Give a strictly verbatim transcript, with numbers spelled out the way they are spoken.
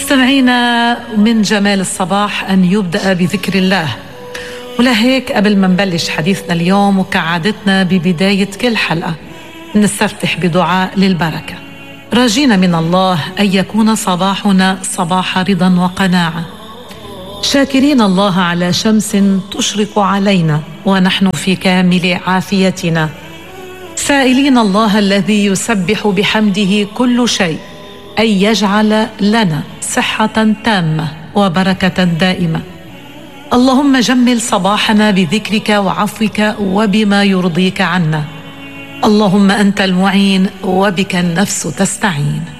مستمعينا، من جمال الصباح أن يبدأ بذكر الله، ولهيك قبل ما نبلش حديثنا اليوم وكعادتنا ببداية كل حلقة نستفتح بدعاء للبركة، راجين من الله أن يكون صباحنا صباح رضا وقناعة، شاكرين الله على شمس تشرق علينا ونحن في كامل عافيتنا، سائلين الله الذي يسبح بحمده كل شيء أن يجعل لنا صحة تامة وبركة دائمة. اللهم جمل صباحنا بذكرك وعفوك وبما يرضيك عنا. اللهم أنت المعين وبك النفس تستعين.